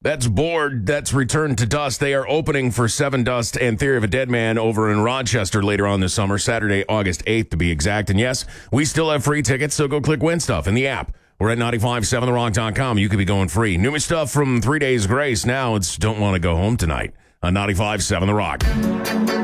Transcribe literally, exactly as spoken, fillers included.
That's Bored. That's Return to Dust. They are opening for Seven Dust and Theory of a Dead Man over in Rochester later on this summer, Saturday, August eighth to be exact. And yes, we still have free tickets, so go click Win Stuff in the app. We're at nine five seven the rock dot com. You could be going free. New stuff from Three Days Grace. Now it's Don't Want to Go Home Tonight on nine five seven The Rock.